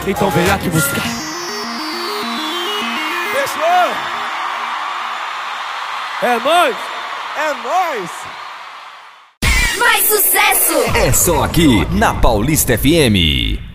então vem aqui buscar. Fechou! É nóis! É nóis! Mais sucesso! É só aqui na Paulista FM.